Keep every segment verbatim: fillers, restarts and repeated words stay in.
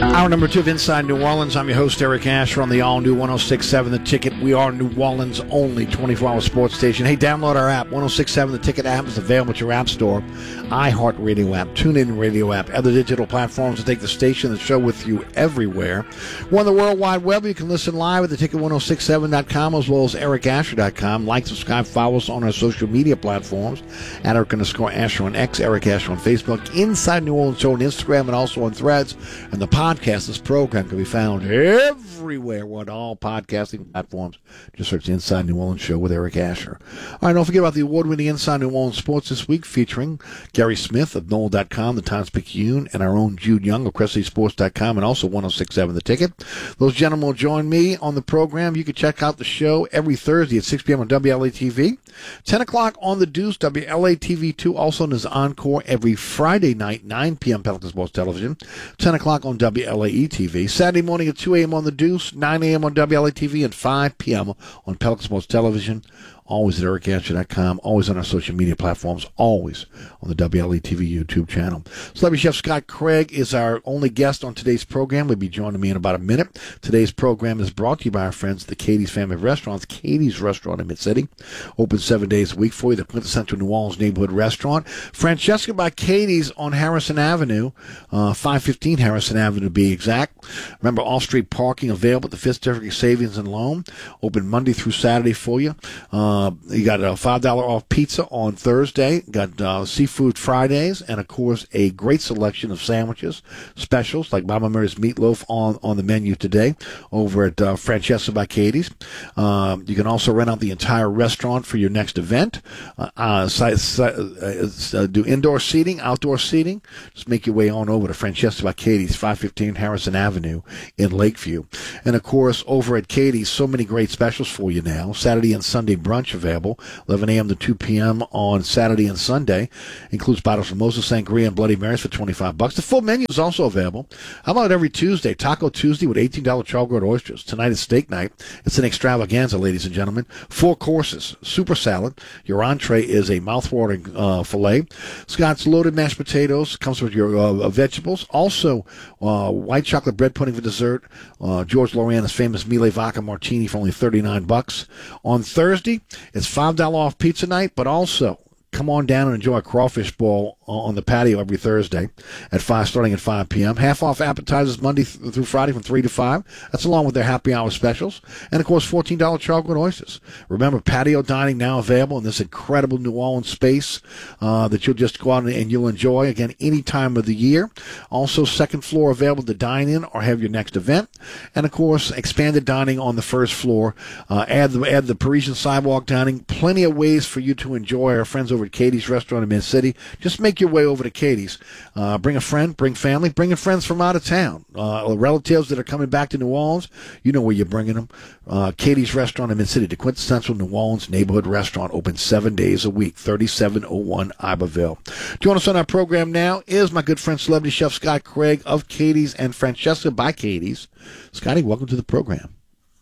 Hour number two of Inside New Orleans. I'm your host, Eric Asher, on the all-new one oh six point seven The Ticket. We are New Orleans' only twenty-four hour sports station. Hey, download our app. one oh six point seven The Ticket app is available at your app store. iHeartRadio app, TuneIn Radio app, other digital platforms to take the station and the show with you everywhere. We're on the World Wide Web. You can listen live at the ticket ten sixty-seven dot com as well as eric asher dot com. Like, subscribe, follow us on our social media platforms at Eric underscore Asher on X, Eric Asher on Facebook, Inside New Orleans Show on Instagram, and also on Threads. And the podcast, this program, can be found everywhere on all podcasting platforms. Just search the Inside New Orleans Show with Eric Asher. All right, don't forget about the award-winning Inside New Orleans Sports this week, featuring Gary Smith of Noel dot com, the Times-Picayune, and our own Jude Young of Cressley Sports dot com, and also one oh six point seven The Ticket. Those gentlemen will join me on the program. You can check out the show every Thursday at six p.m. on W L A T V. ten o'clock on The Deuce, W L A T V two, also known as Encore, every Friday night, nine p.m. Pelican Sports Television, ten o'clock on W L A E T V. Saturday morning at two a.m. on The Deuce, nine a.m. on W L A T V, and five p.m. on Pelican Sports Television. Always at eric asher dot com, always on our social media platforms, always on the W L A T V YouTube channel. Celebrity Chef Scott Craig is our only guest on today's program. He'll be joining me in about a minute. Today's program is brought to you by our friends at the Katie's Family of Restaurants. Katie's Restaurant in Mid-City, open seven days a week for you, the quintessential New Orleans neighborhood restaurant. Francesca by Katie's on Harrison Avenue, uh, five fifteen Harrison Avenue to be exact. Remember, off-street parking available at the Fifth District Savings and Loan, open Monday through Saturday for you. Uh, Uh, you got a five dollar off pizza on Thursday, got uh, seafood Fridays, and, of course, a great selection of sandwiches, specials like Mama Mary's Meatloaf on, on the menu today over at uh, Francesca by Katie's. Um, you can also rent out the entire restaurant for your next event, uh, uh, si- si- uh, do indoor seating, outdoor seating. Just make your way on over to Francesca by Katie's, five fifteen Harrison Avenue in Lakeview. And, of course, over at Katie's, so many great specials for you now. Saturday and Sunday brunch available, eleven a.m. to two p.m. on Saturday and Sunday. Includes bottles of Moses Sangria and Bloody Marys for twenty-five bucks. The full menu is also available. How about every Tuesday? Taco Tuesday with eighteen dollar char-grilled oysters. Tonight is steak night. It's an extravaganza, ladies and gentlemen. Four courses. Super salad. Your entree is a mouth-watering uh, filet. Scott's loaded mashed potatoes. Comes with your uh, vegetables. Also, uh, white chocolate bread pudding for dessert. Uh, George Loriana's famous Mille Vodka Martini for only thirty-nine bucks. On Thursday, it's five dollar off pizza night, but also come on down and enjoy a crawfish bowl on the patio every Thursday at five, starting at five p.m. Half off appetizers Monday th- through Friday from three to five. That's along with their happy hour specials. And, of course, fourteen dollar char-grilled oysters. Remember, patio dining now available in this incredible New Orleans space uh, that you'll just go out and, and you'll enjoy, again, any time of the year. Also, second floor available to dine in or have your next event. And, of course, expanded dining on the first floor. Uh, add, the, add the Parisian sidewalk dining. Plenty of ways for you to enjoy our friends over at Katie's Restaurant in Mid-City. Just make your way over to Katie's. Uh, bring a friend, bring family, bring friends from out of town. Uh, relatives that are coming back to New Orleans, you know where you're bringing them. Uh, Katie's Restaurant in Mid-City, the quintessential New Orleans neighborhood restaurant, open seven days a week, thirty-seven oh one Iberville. Joining us on our program now is my good friend, celebrity chef Scott Craig of Katie's and Francesca by Katie's. Scotty, welcome to the program.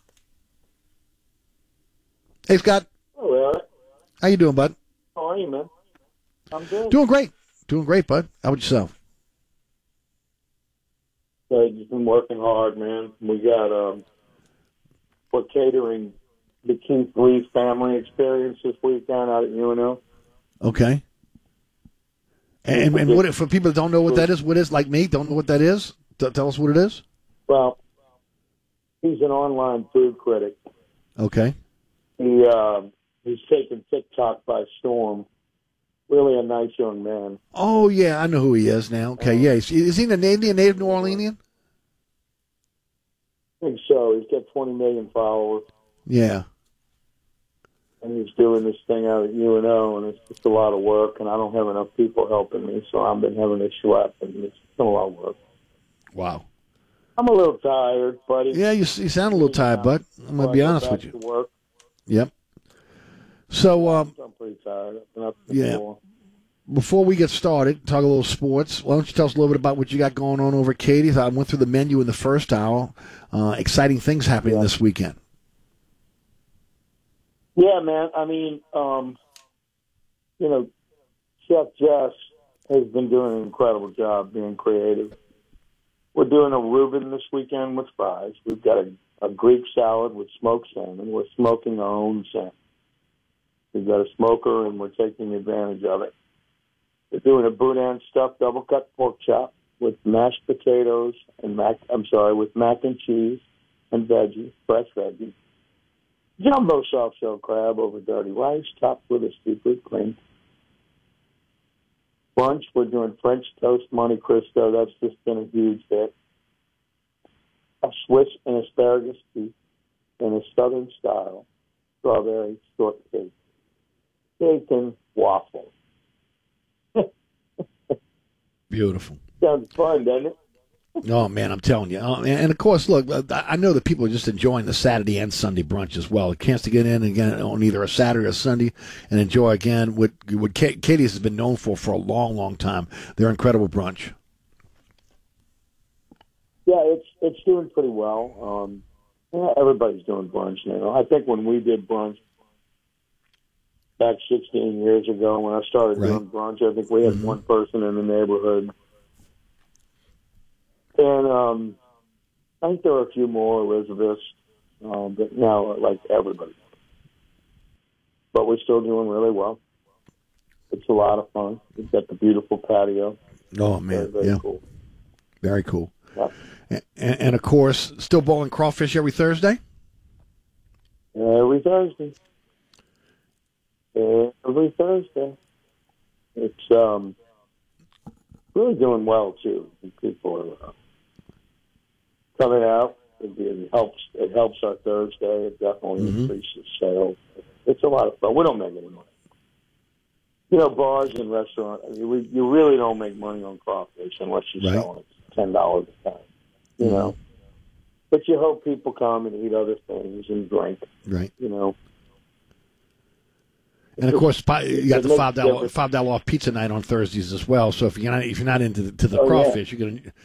Hey, Scott. Hello, Eric. How you doing, bud? How are you, man? I'm good. Doing great. Doing great, bud. How about yourself? I've just been working hard, man. We got, um, we're catering the Keith Lee family experience this weekend out at U N O. Okay. And, and what, for people that don't know what that is, what is, like me, don't know what that is, T- tell us what it is. Well, he's an online food critic. Okay. He, uh, he's taken TikTok by storm. Really a nice young man. Oh, yeah, I know who he is now. Okay, yeah. Is, is he an Indian, native New Orleanian? I think so. He's got twenty million followers. Yeah. And he's doing this thing out at U N O, and it's just a lot of work, and I don't have enough people helping me, so I've been having to schlep, and it's been a lot of work. Wow. I'm a little tired, buddy. Yeah, you, you sound a little tired, bud. I'm going to be honest with you. Work. Yep. So, um, I'm pretty tired. I've been up yeah. before. Before we get started, talk a little sports. Why don't you tell us a little bit about what you got going on over at Katie's? I went through the menu in the first hour. Uh, exciting things happening yeah. this weekend. Yeah, man. I mean, um, you know, Chef Jess has been doing an incredible job being creative. We're doing a Reuben this weekend with fries. We've got a, a Greek salad with smoked salmon. We're smoking our own salmon. We've got a smoker, and we're taking advantage of it. We're doing a boudin stuffed double-cut pork chop with mashed potatoes and mac. I'm sorry, with mac and cheese and veggies, fresh veggies. Jumbo soft-shell crab over dirty rice, topped with a seafood cream. Lunch, we're doing French toast Monte Cristo. That's just been a huge hit. A Swiss and asparagus soup in a southern style, strawberry shortcake, bacon waffle. Beautiful. Sounds fun, doesn't it? Oh, man, I'm telling you. Oh, and, of course, look, I know that people are just enjoying the Saturday and Sunday brunch as well. A chance to get in again on either a Saturday or Sunday and enjoy again what, what Katie's has been known for for a long, long time. Their incredible brunch. Yeah, it's it's doing pretty well. Um, yeah, everybody's doing brunch now. I think when we did brunch back sixteen years ago, when I started right. doing brunch, I think we had mm-hmm. one person in the neighborhood. And um, I think there are a few more Elizabeths, um, but now like everybody. But we're still doing really well. It's a lot of fun. We've got the beautiful patio. Oh, man. Very, very yeah. cool. Very cool. Yeah. And, and, of course, still bowling crawfish every Thursday? Every Thursday. Every Thursday. It's um, really doing well, too. People are uh, coming out. It, it helps. It helps our Thursday. It definitely mm-hmm. increases sales. It's a lot of fun. We don't make any money. You know, bars and restaurants, I mean, we, you really don't make money on crawfish unless you're right. selling it ten dollars a time, you mm-hmm. know. But you hope people come and eat other things and drink, right? You know. And, of course, you got the five dollar five dollar off pizza night on Thursdays as well. So if you're not, if you're not into the, to the oh, crawfish, yeah. you're going to